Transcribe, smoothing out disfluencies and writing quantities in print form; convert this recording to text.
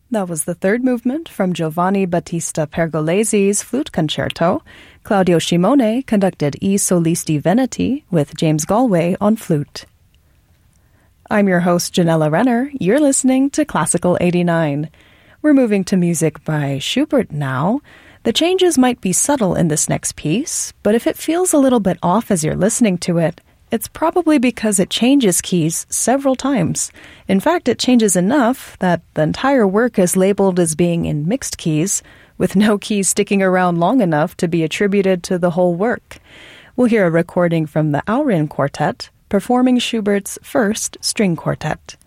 That was the third movement from Giovanni Battista Pergolesi's Flute Concerto. Claudio Scimone conducted I Solisti Veneti with James Galway on flute. I'm your host, Janella Renner. You're listening to Classical 89. We're moving to music by Schubert now. The changes might be subtle in this next piece, but if it feels a little bit off as you're listening to it, it's probably because it changes keys several times. In fact, it changes enough that the entire work is labeled as being in mixed keys, with no keys sticking around long enough to be attributed to the whole work. We'll hear a recording from the Aurin Quartet performing Schubert's first string quartet.